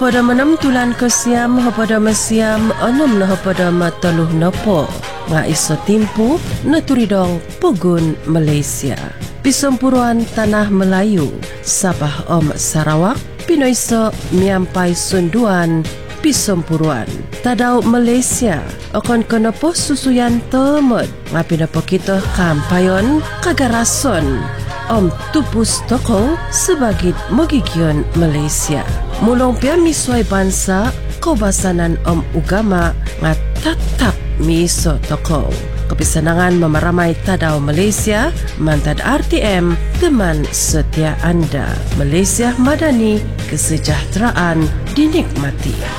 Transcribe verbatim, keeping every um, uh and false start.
Pada menam tulan kesiam pada mesiam enam nah pada mataluh napa nga iso timpu naturidong Pugun Malaysia. Pisempuruan Tanah Melayu Sabah Om Sarawak pinoiso miampai sunduan pisempuruan tadau Malaysia akan kenapa susuyan temet nga pinapa kita kampayon kagarason Om Tupus Toko sebagai Mogigion Malaysia. Mulong pia misuai bangsa kaubasanan Om Ugama nga tatap miso Toko. Kepisanangan memaramai tadau Malaysia mantad R T M teman setia anda. Malaysia Madani, kesejahteraan dinikmati.